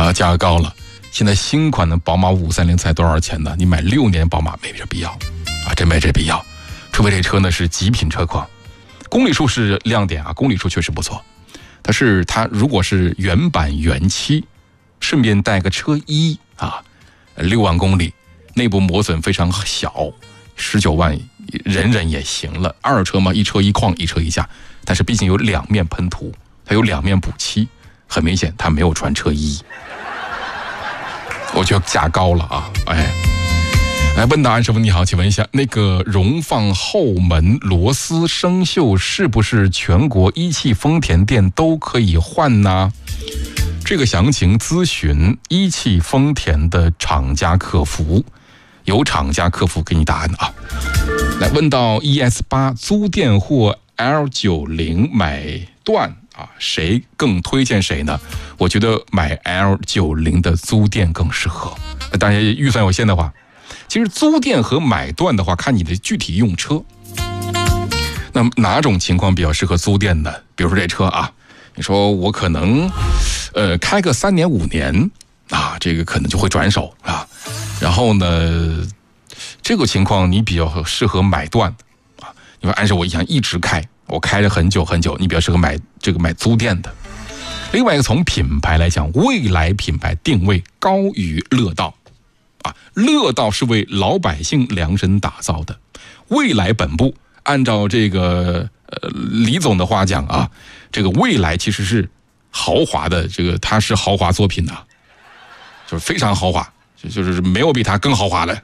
价格高了。现在新款的宝马530才多少钱呢？你买6年宝马没这必要啊，真没这必要。除非这车呢是极品车况，公里数是亮点啊，公里数确实不错。但是它如果是原版原漆，顺便带个车衣啊，6万公里，内部磨损非常小，19万忍忍也行了。二车嘛，一车一况，一车一价，但是毕竟有2面喷涂，它有2面补漆，很明显它没有穿车衣。我觉得价高了啊！来问答安师傅你好，请问一下，那个荣放后门螺丝生锈是不是全国一汽丰田店都可以换呢？这个详情咨询一汽丰田的厂家客服，由厂家客服给你答案啊。来问到 ES8 租电或 L90 买断啊，谁更推荐谁呢？我觉得买 L90 的租电更适合，当然预算有限的话，其实租电和买断的话，看你的具体用车。那么哪种情况比较适合租电呢？比如说这车啊，你说我可能开个3年5年啊，这个可能就会转手啊。然后呢，这个情况你比较适合买断啊。你说按照我想一直开，我开了很久很久，你比较适合买租电的。另外一个从品牌来讲，蔚来品牌定位高于乐道啊，乐道是为老百姓量身打造的，蔚来本部按照这个李总的话讲啊，这个蔚来其实是豪华的，这个它是豪华作品啊，就是非常豪华，就是没有比它更豪华的。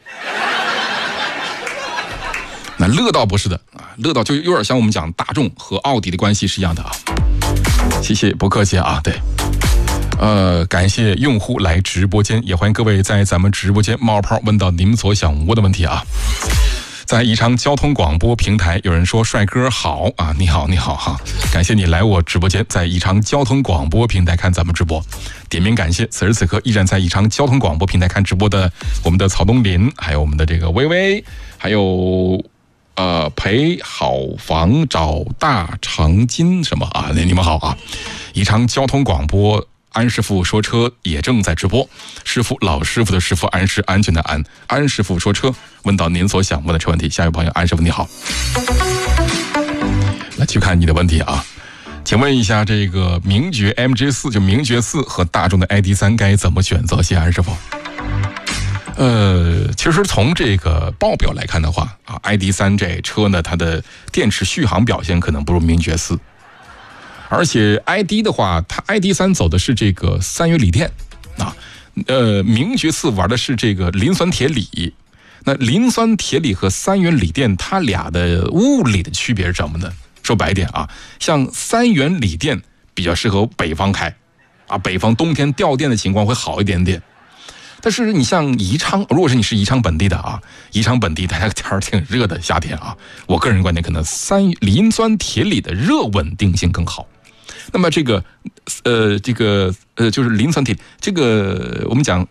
那乐道不是的啊，乐道就有点像我们讲大众和奥迪的关系是一样的啊。谢谢，不客气啊，对。感谢用户来直播间，也欢迎各位在咱们直播间冒泡问到你们所想问的问题啊。在宜昌交通广播平台，有人说帅哥好啊，你好哈，感谢你来我直播间，在宜昌交通广播平台看咱们直播，点名感谢此时此刻依然在宜昌交通广播平台看直播的我们的曹东林，还有我们的这个微微，还有陪好房找大长今什么啊？你们好啊！宜昌交通广播安师傅说车也正在直播，师傅老师傅的师傅，安是安全的安，安师傅说车，问到您所想问的车问题。下一位朋友，安师傅你好，来去看你的问题啊，请问一下这个名爵 MG4 就名爵4和大众的 ID3 该怎么选择？谢谢安师傅。其实从这个报表来看的话啊 ，ID3 这车呢，它的电池续航表现可能不如名爵4，而且 ID 的话，它 ID3 走的是这个3元锂电啊，名爵4玩的是这个磷酸铁锂。那磷酸铁锂和3元锂电，它俩的物理的区别是什么呢？说白点啊，像3元锂电比较适合北方开啊，北方冬天掉电的情况会好一点点。但是你像宜昌，如果是你是宜昌本地的啊，宜昌本地大家天儿挺热的夏天啊，我个人观点可能磷酸铁锂的热稳定性更好。那么这个就是磷酸铁这个我们讲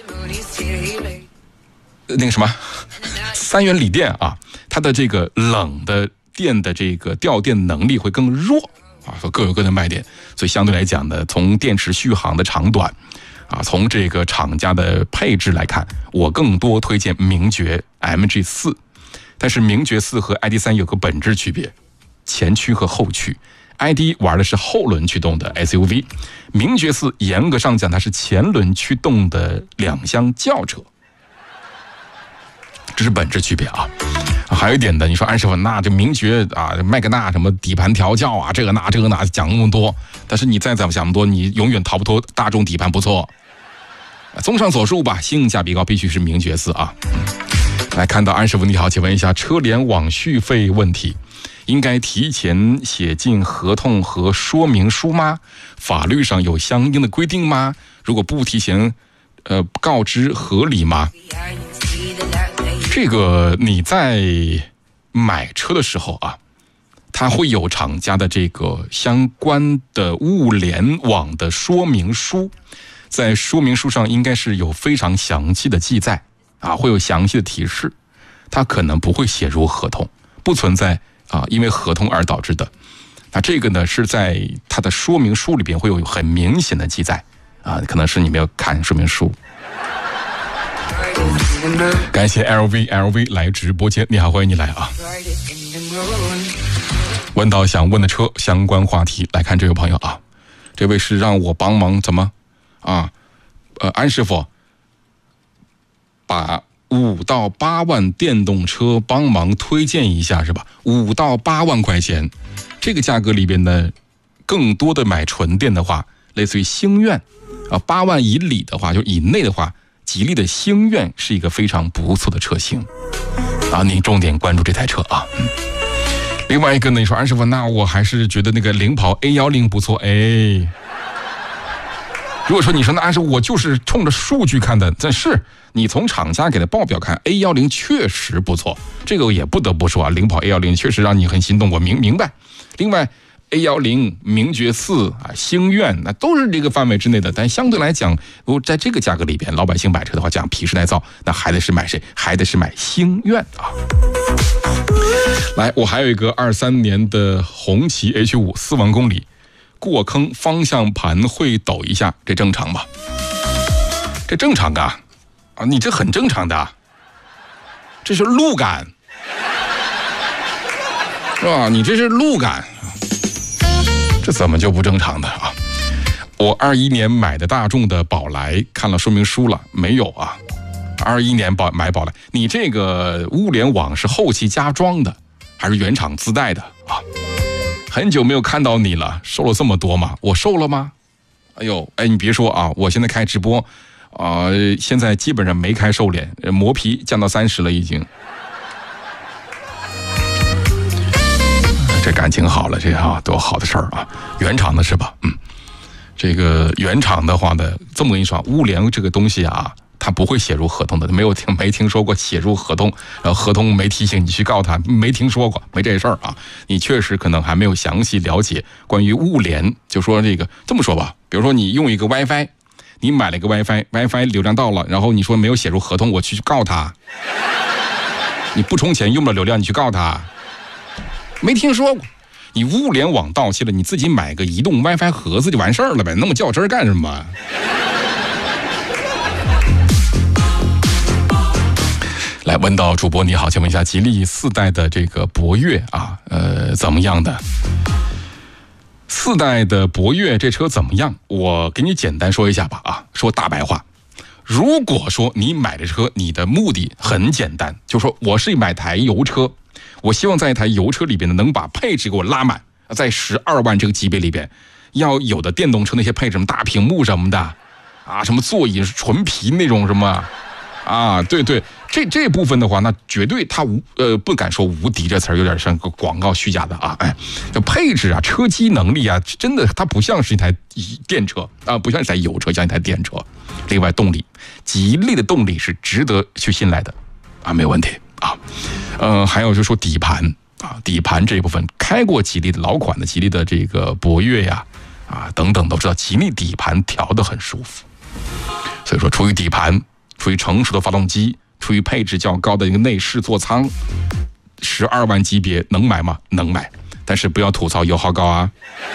那个什么3元锂电啊，它的这个冷的电的这个掉电能力会更弱啊，各有各的卖点，所以相对来讲呢，从电池续航的长短啊，从这个厂家的配置来看，我更多推荐名爵 MG4， 但是名爵4和 ID3 有个本质区别，前驱和后驱。ID 玩的是后轮驱动的 SUV， 名爵4严格上讲它是前轮驱动的2厢轿车，这是本质区别啊。还有一点的，你说安师傅，那这名爵啊，麦格纳什么底盘调教啊，这个那讲那么多，但是你再怎么想那么多，你永远逃不脱大众底盘不错。综上所述吧，性价比高必须是名爵4啊。来看到安师傅你好，请问一下车联网续费问题，应该提前写进合同和说明书吗？法律上有相应的规定吗？如果不提前告知合理吗？这个你在买车的时候啊，它会有厂家的这个相关的物联网的说明书，在说明书上应该是有非常详细的记载啊，会有详细的提示，它可能不会写入合同，不存在啊因为合同而导致的。那这个呢是在它的说明书里边会有很明显的记载啊，可能是你没有看说明书。感谢 LV 来直播间，你好，欢迎你来啊。问到想问的车相关话题，来看这位朋友啊，这位是让我帮忙怎么啊？安师傅，把5到8万电动车帮忙推荐一下是吧？5到8万块钱，这个价格里边呢，更多的买纯电的话，类似于星愿啊，8万以里的话，就以内的话，吉利的星愿是一个非常不错的车型啊，您重点关注这台车啊。另外一个呢，你说安师傅，那我还是觉得那个领跑 A10不错，哎。如果说你说那安师傅，我就是冲着数据看的，但是你从厂家给的报表看 ，A10确实不错，这个也不得不说啊，领跑 A10确实让你很心动，我明白。另外 A10、名爵4啊、星愿，那都是这个范围之内的，但相对来讲，如果在这个价格里边，老百姓买车的话，讲皮实耐造，那还得是买谁？还得是买星愿啊。来，我还有一个23年的红旗 H5 4万公里。过坑方向盘会抖一下，这正常吗？这正常啊，你这很正常的，这是路感，是吧？你这是路感，这怎么就不正常的啊？我21年买的大众的宝来，看了说明书了没有啊？21年买宝来，你这个物联网是后期加装的，还是原厂自带的啊？很久没有看到你了，瘦了这么多吗？我瘦了吗？哎呦，哎，你别说啊，我现在开直播，现在基本上没开瘦脸，磨皮降到30了已经。这感情好了，这多好的事儿啊！原厂的是吧？这个原厂的话呢，这么跟你说，物联这个东西啊。他不会写入合同的，没听说过写入合同，然后合同没提醒你去告他，没听说过，没这事儿啊。你确实可能还没有详细了解关于物联，就说这么说吧，比如说你用一个 WiFi， 你买了一个 WiFi 流量到了，然后你说没有写入合同，我去告他，你不充钱用不了流量，你去告他，没听说过。你物联网到期了，你自己买个移动 WiFi 盒子就完事儿了呗，那么较真儿干什么？来问到主播你好，请问一下吉利4代的这个博越啊，怎么样的？4代的博越这车怎么样？我给你简单说一下吧啊，说大白话。如果说你买的车，你的目的很简单，就是说我是买台油车，我希望在一台油车里边呢，能把配置给我拉满，在12万这个级别里边，要有的电动车那些配置，什么大屏幕什么的啊，什么座椅纯皮那种什么。啊，对，这部分的话，那绝对它不敢说无敌这词儿，有点像个广告虚假的啊，哎，这配置啊，车机能力啊，真的它不像是一台电车啊，不像一台油车，像一台电车。另外动力，吉利的动力是值得去信赖的啊，没有问题啊。还有就是说底盘啊，底盘这一部分，开过吉利的老款的吉利的这个博越呀啊等等，都知道吉利底盘调得很舒服，所以说出于底盘。出于成熟的发动机，出于配置较高的一个内饰座舱，12万级别能买吗？能买，但是不要吐槽油耗高啊。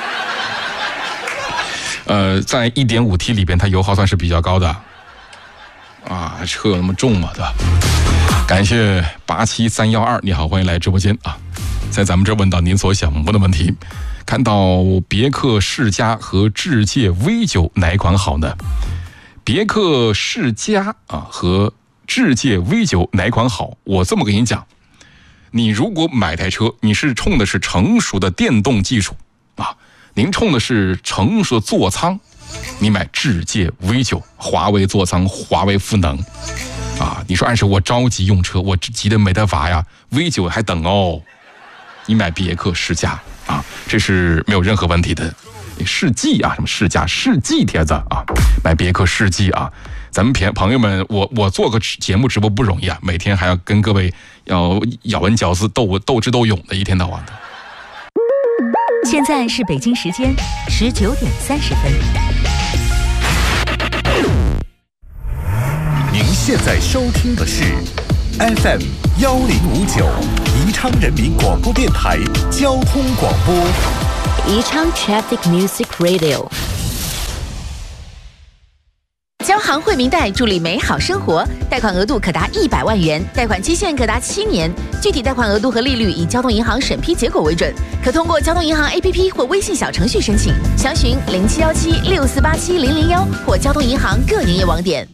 在 1.5T 里边，它油耗算是比较高的啊，车有那么重吗？对吧？感谢87312，你好，欢迎来直播间啊。在咱们这问到您所想问的问题，看到别克世嘉和智界 V9 哪一款好呢？别克世嘉啊和智界 V9 哪款好？我这么跟你讲，你如果买台车，你是冲的是成熟的电动技术啊，您冲的是成熟的座舱，你买智界 V9， 华为座舱，华为赋能啊。你说按时我着急用车，我急得没得法呀 ，V9 还等哦，你买别克世嘉啊，这是没有任何问题的。世纪啊，什么世嘉、世纪帖子啊，买别克世纪啊，咱们朋友们，我做个节目直播不容易啊，每天还要跟各位要咬文嚼字、斗智斗勇的，一天到晚的。 现在是北京时间19:30。 您现在收听的是 FM 1059宜昌人民广播电台交通广播。 宜昌 Traffic Music Radio。 交行惠民贷，助力美好生活，贷款额度可达100万元，贷款期限可达7年，具体贷款额度和利率以交通银行审批结果为准，可通过交通银行 APP 或微信小程序申请，详询071764870001或交通银行各营业网点。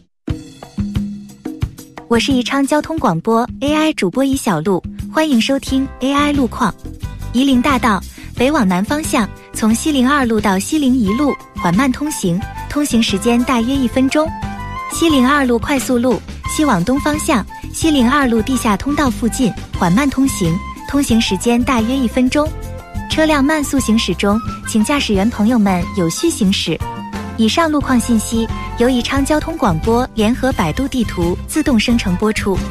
我是宜昌交通广播 AI 主播宜小璐，欢迎收听 AI 路况。夷陵大道北往南方向，从西陵2路到西陵1路缓慢通行，通行时间大约1分钟。西陵2路快速路西往东方向，西陵2路地下通道附近缓慢通行，通行时间大约1分钟。车辆慢速行驶中，请驾驶员朋友们有序行驶。以上路况信息由宜昌交通广播联合百度地图自动生成播出。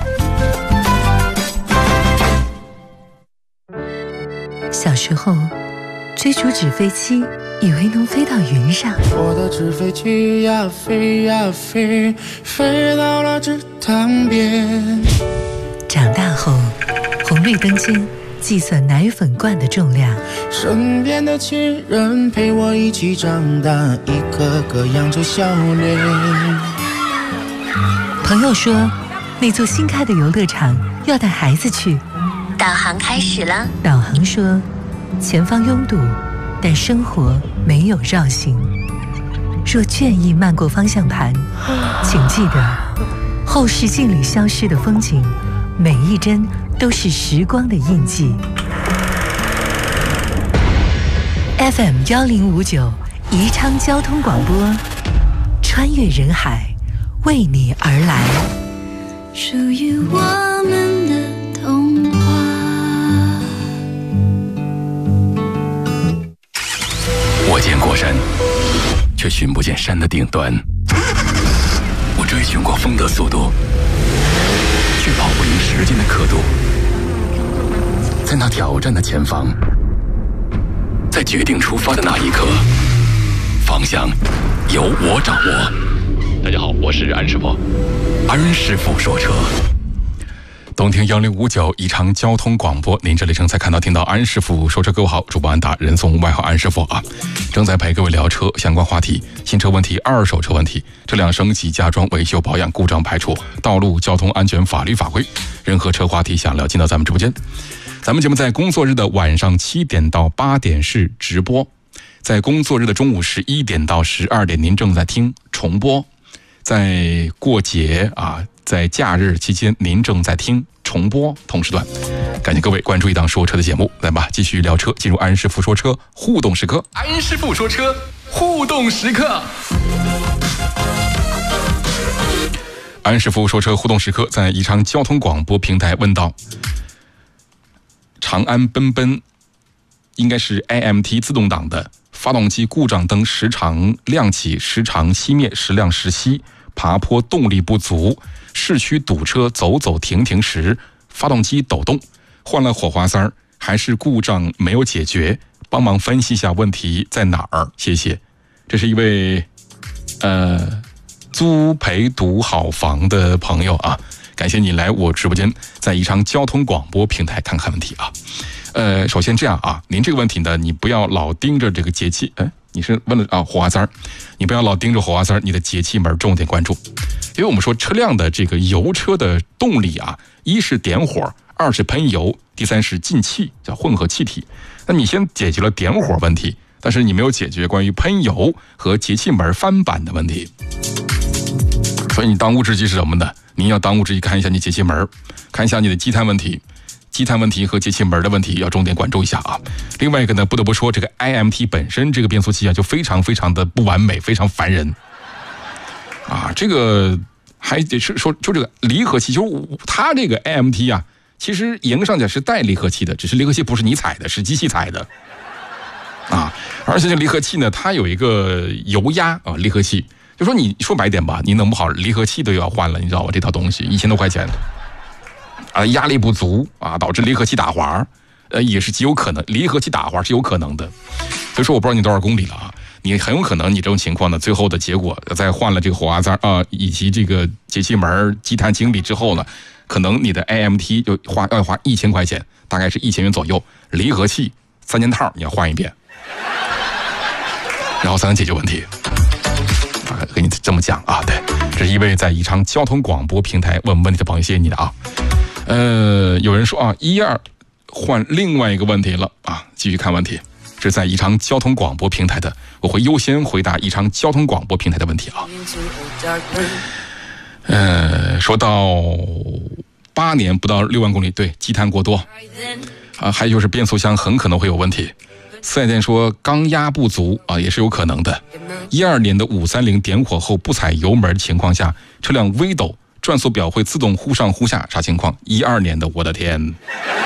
小时候追逐纸飞机，以为能飞到云上。 我的纸飞机呀飞呀飞，飞到了池塘边。 长大后，红绿灯间计算奶粉罐的重量。 身边的亲人陪我一起长大，一个个扬着笑脸。 朋友说，那座新开的游乐场要带孩子去。 导航开始了。 导航说，前方拥堵，但生活没有绕行。若倦意漫过方向盘，请记得，后视镜里消失的风景，每一帧都是时光的印记。FM1059宜昌交通广播，穿越人海，为你而来。 属于我们的童话。 我见过山，却寻不见山的顶端。我追寻过风的速度，却跑不赢时间的刻度。在那挑战的前方，在决定出发的那一刻，方向由我掌握。大家好，我是安师傅。安师傅说车。东听1059宜昌交通广播，您这里正在听到安师傅说车。各位好，主播安达，人送外号安师傅啊，正在陪各位聊车相关话题，新车问题、二手车问题、车辆升级、加装、维修保养、故障排除、道路交通安全、法律法规，任何车话题想聊，进到咱们直播间。咱们节目在工作日的晚上7点到8点是直播，在工作日的中午11点到12点您正在听重播，在过节在假日期间您正在听重播同时段。感谢各位关注一档说车的节目，来吧，继续聊车，进入安师傅说车互动时刻。安师傅说车互动时刻。安师傅说车互动时刻，在宜昌交通广播平台问道：长安奔奔应该是 AMT 自动挡的，发动机故障灯时常亮起，时常熄灭，时亮时熄，爬坡动力不足，市区堵车走走停停时发动机抖动，换了火花塞还是故障没有解决，帮忙分析一下问题在哪儿，谢谢。这是一位租陪读好房的朋友啊，感谢你来我直播间，在宜昌交通广播平台看看问题啊。首先这样啊，您这个问题呢，你不要老盯着这个节气，你是问了火花塞，你不要老盯着火花塞，你的节气门重点关注。因为我们说车辆的这个油车的动力啊，一是点火，二是喷油，第三是进气，叫混合气体。那你先解决了点火问题，但是你没有解决关于喷油和节气门翻板的问题。所以你当务之急是什么呢？你要当务之急看一下你节气门，看一下你的积碳问题。积碳问题和节气门的问题要重点关注一下啊。另外一个呢，不得不说这个 IMT 本身这个变速器啊，就非常非常的不完美，非常烦人啊。这个还得是说，就这个离合器，就是它这个 IMT 啊，其实严格上讲是带离合器的，只是离合器不是你踩的，是机器踩的啊。而且这离合器呢，它有一个油压啊，离合器，就说你说白点吧，你弄不好离合器都要换了，你知道吧？这套东西1000多块钱。压力不足啊，导致离合器打滑，也是极有可能，离合器打滑是有可能的。所以说我不知道你多少公里了啊，你很有可能你这种情况呢，最后的结果在换了这个火花塞以及这个节气门、积碳清理之后呢，可能你的 AMT 就要花1000块钱，大概是1000元左右，离合器3件套你要换一遍，然后才能解决问题。跟你这么讲啊，对。 位在宜昌交通广播平台问问题的朋友，谢谢你的啊。有人说啊，12换另外一个问题了啊，继续看问题。是在宜昌交通广播平台的，我会优先回答宜昌交通广播平台的问题啊。说到8年不到6万公里，对，积碳过多啊，还有就是变速箱很可能会有问题。4S店说缸压不足啊，也是有可能的。12年的530点火后不踩油门情况下，车辆微抖，转速表会自动忽上忽下，啥情况？12年的，我的天！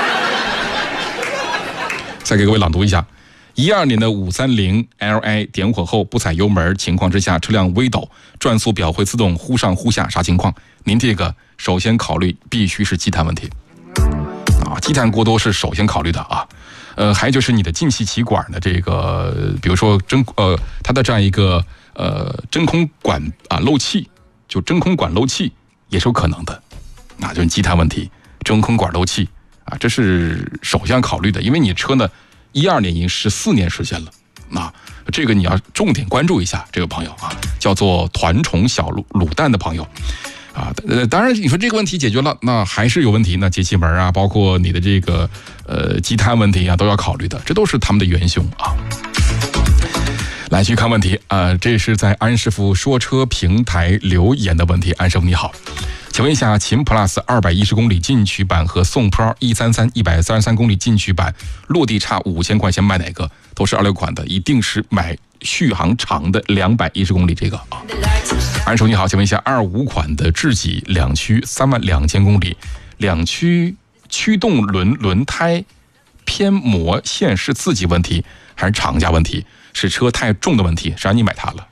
再给各位朗读一下：12年的530 Li 点火后不踩油门情况之下，车辆微抖，转速表会自动忽上忽下，啥情况？您这个首先考虑必须是积碳问题啊，积碳过多是首先考虑的啊。还有就是你的进气气管的这个，比如说它的这样一个真空管啊漏气，就真空管漏气也是有可能的，那就是积碳问题，真空管漏气啊，这是首先要考虑的，因为你车呢12年已经14年时间了，那这个你要重点关注一下这个朋友啊，叫做团宠小卤蛋的朋友。啊，当然，你说这个问题解决了，那还是有问题，那节气门啊，包括你的这个积碳问题啊，都要考虑的，这都是他们的元凶啊。来去看问题啊，这是在安师傅说车平台留言的问题。安师傅你好，请问一下，秦 Plus 210公里进取版和宋 Pro 133 133公里进取版落地差5000块钱买哪个？都是26款的，一定是买续航长的210公里这个啊。安叔你好，请问一下，25款的智己两驱32000公里，两驱驱动轮胎偏磨线是自己问题还是厂家问题？是车太重的问题，是让你买它了。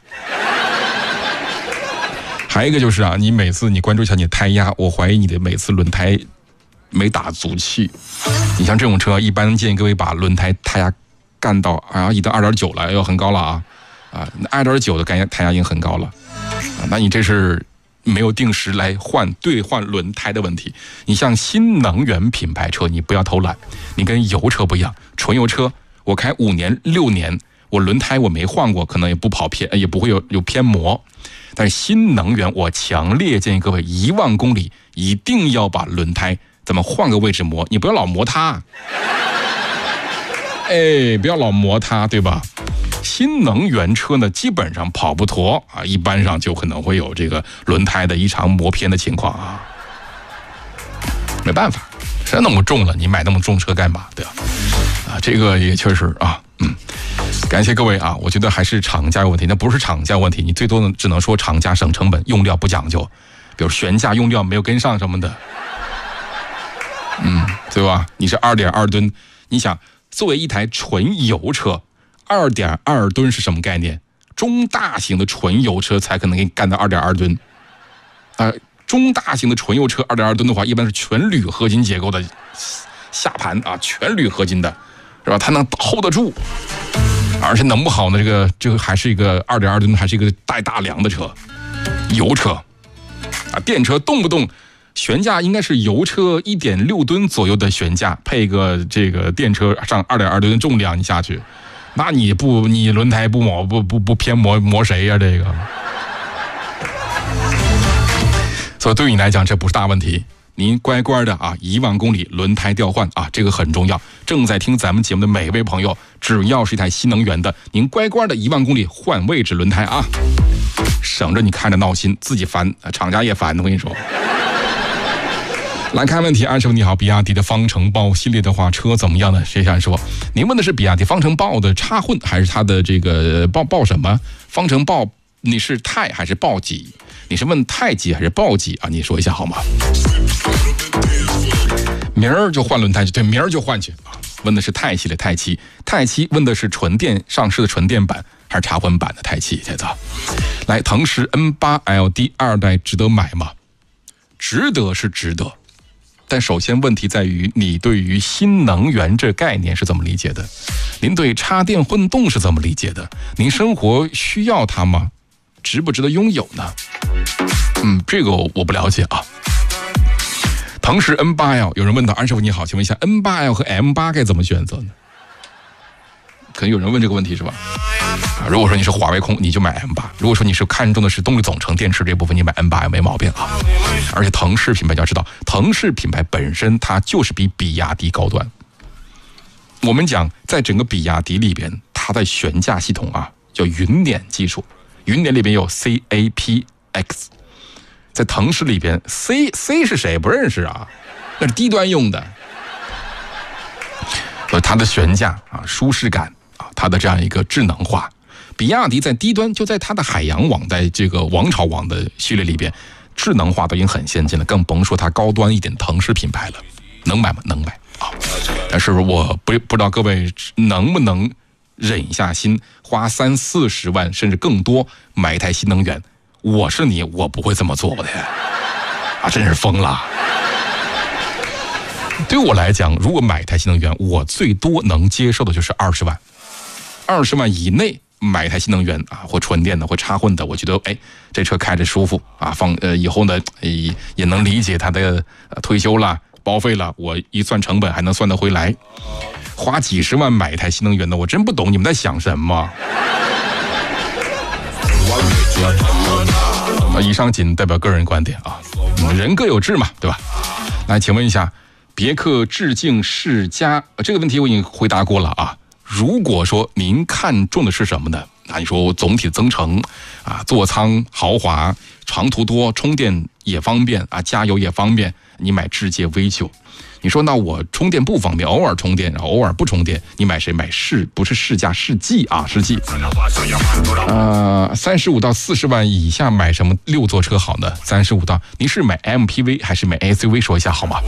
还有一个就是啊，你每次你关注一下你的胎压，我怀疑你的每次轮胎没打足气。你像这种车，一般建议各位把轮胎胎压干到已经2.9了，要很高了啊，2.9的胎压已经很高了。那你这是没有定时来兑换轮胎的问题。你像新能源品牌车，你不要偷懒，你跟油车不一样，纯油车我开5年6年，我轮胎我没换过，可能也不跑偏，也不会有偏磨。但是新能源，我强烈建议各位1万公里一定要把轮胎咱们换个位置磨，你不要老磨它，不要老磨它，对吧？新能源车呢，基本上跑不脱啊，一般上就可能会有这个轮胎的异常磨偏的情况啊。没办法，谁那么重了，你买那么重车干嘛？对吧？啊，这个也确实啊，感谢各位啊，我觉得还是厂家有问题，那不是厂家问题，你最多只能说厂家省成本，用料不讲究，比如悬架用料没有跟上什么的，对吧？你是2.2吨，你想作为一台纯油车，2.2吨是什么概念？中大型的纯油车才可能给你干到2.2吨，中大型的纯油车2.2吨的话，一般是全铝合金结构的下盘啊，全铝合金的，是吧？它能 hold 得住，而且能不好呢？这个还是一个2.2吨，还是一个带大梁的车，油车啊，电车动不动悬架应该是油车1.6吨左右的悬架，配个这个电车上2.2吨的重量，你下去。那你轮胎不偏磨谁呀？这个，所以对于你来讲，这不是大问题。您乖乖的啊，1万公里轮胎调换啊，这个很重要。正在听咱们节目的每位朋友，只要是一台新能源的，您乖乖的1万公里换位置轮胎啊，省着你看着闹心，自己烦，厂家也烦。我跟你说。来看问题，安师傅你好，比亚迪的方程豹系列的话，车怎么样呢？谁想说？您问的是比亚迪方程豹的插混，还是它的这个豹什么？方程豹，你是钛还是豹级？你是问钛级还是豹级啊？你说一下好吗？明儿就换轮胎去，对，明儿就换去啊。问的是钛系列钛7问的是纯电上市的纯电版还是插混版的钛7？现在，来，腾势 N8 LD 2代值得买吗？值得是值得。但首先问题在于你对于新能源这概念是怎么理解的？您对插电混动是怎么理解的？您生活需要它吗？值不值得拥有呢？这个我不了解啊。腾势 N8L， 有人问到安师傅你好，请问一下 N8L 和 M8 该怎么选择呢？ 可能有人问这个问题是吧？如果说你是华为控，你就买 M8；如果说你是看重的是动力总成电池这部分，你买 M8也没毛病啊。而且腾势品牌要知道，腾势品牌本身它就是比比亚迪高端。我们讲，在整个比亚迪里边，它的悬架系统啊叫云辇技术，云辇里边有 CAPX， 在腾势里边 C 是谁不认识啊？那是低端用的。它的悬架啊，舒适感啊，它的这样一个智能化，比亚迪在低端就在它的海洋网，在这个王朝网的系列里边，智能化都已经很先进了，更甭说它高端一点腾势品牌了。能买吗？能买啊！但是我不知道各位能不能忍一下心，花30-40万甚至更多买一台新能源。我是你，我不会这么做的啊！真是疯了。对我来讲，如果买一台新能源，我最多能接受的就是20万，20万以内买一台新能源啊，或纯电的，或插混的，我觉得这车开着舒服啊，以后呢也能理解它的退休了、报废了，我一算成本还能算得回来。花几十万买一台新能源的，我真不懂你们在想什么。以上仅代表个人观点啊，人各有志嘛，对吧？来，请问一下。别克致敬世嘉这个问题我已经回答过了啊。如果说您看重的是什么呢？你说总体增程啊，座舱豪华，长途多，充电也方便啊，加油也方便，你买智界 V9。你说那我充电不方便，偶尔充电，然后偶尔不充电，你买谁？买不是世嘉，世纪啊，世纪。35到40万以下买什么6座车好呢？35到，您是买 MPV 还是买 SUV？ 说一下好吗？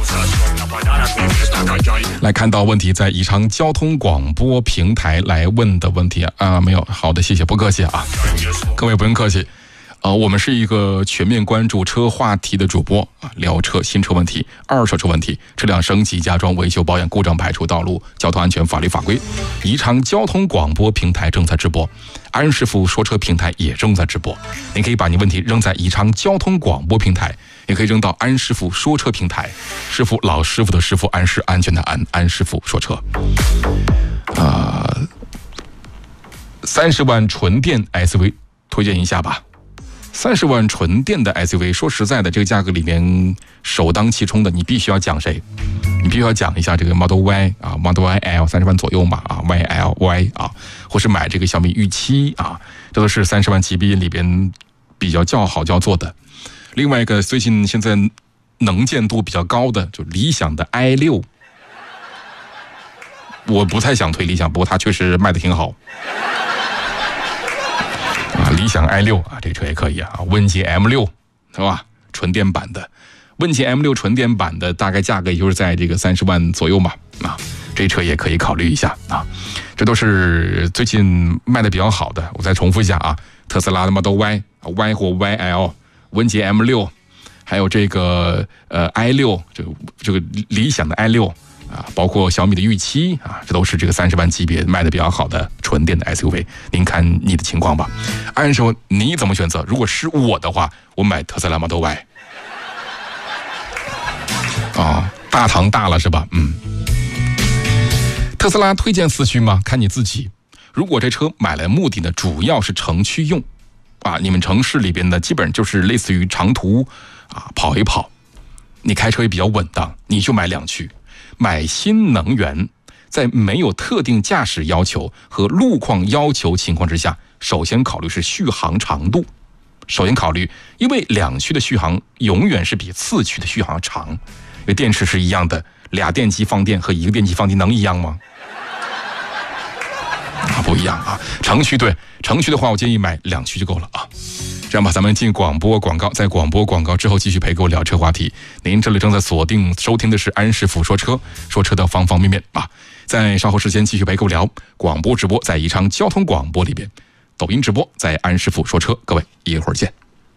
来看到问题，在宜昌交通广播平台来问的问题啊，没有，好的，谢谢，不客气啊，各位不用客气。我们是一个全面关注车话题的主播啊，聊车、新车问题、二手车问题、车辆升级、加装、维修、保养、故障排除、道路交通安全、法律法规。宜昌交通广播平台正在直播，安师傅说车平台也正在直播。您可以把你问题扔在宜昌交通广播平台，也可以扔到安师傅说车平台。师傅，老师傅的师傅，安是安全的安，安师傅说车。30万纯电 SUV 推荐一下吧。30万纯电的 SUV， 说实在的，这个价格里面首当其冲的，你必须要讲谁？你必须要讲一下这个 Model Y 啊 ，Model YL 30万左右嘛啊 ，YLY 啊，或是买这个小米U7啊，这都是30万级别里边比较叫好叫座的。另外一个最近现在能见度比较高的，就理想的 i6， 我不太想推理想，不过它确实卖的挺好。理想 i6 啊，这车也可以啊。问界 M6 是吧？纯电版的，问界 M6 纯电版的大概价格也就是在这个30万左右嘛啊，这车也可以考虑一下啊。这都是最近卖的比较好的。我再重复一下啊，特斯拉的 Model Y 或 YL， 问界 M6， 还有这个i6， 这个理想的 i6。啊，包括小米的U7啊，这都是这个30万级别卖的比较好的纯电的 SUV。您看你的情况吧。按说你怎么选择？如果是我的话，我买特斯拉 Model Y。大堂大了是吧？特斯拉推荐4驱吗？看你自己。如果这车买来目的呢，主要是城区用啊，你们城市里边呢，基本就是类似于长途啊跑一跑，你开车也比较稳当，你就买2驱。买新能源，在没有特定驾驶要求和路况要求情况之下，首先考虑是续航长度。首先考虑，因为2驱的续航永远是比4驱的续航长，因为电池是一样的，2电机放电和1个电机放电能一样吗？不一样啊。城区的话，我建议买2驱就够了啊。这样吧，咱们进广播广告，在广播广告之后继续陪给我聊车话题。您这里正在锁定收听的是安师傅说车的方方面面啊。在稍后时间继续陪给我聊广播直播，在宜昌交通广播里边，抖音直播在安师傅说车，各位一会儿见。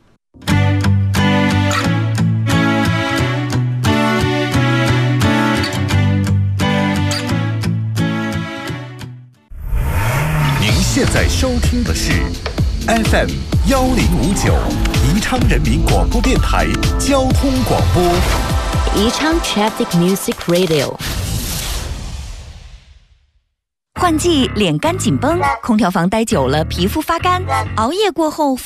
您现在收听的是FM 1059宜昌人民广播电台交通广播， 宜昌 Traffic Music Radio。 换季脸干紧绷，空调房待久了皮肤发干，熬夜过后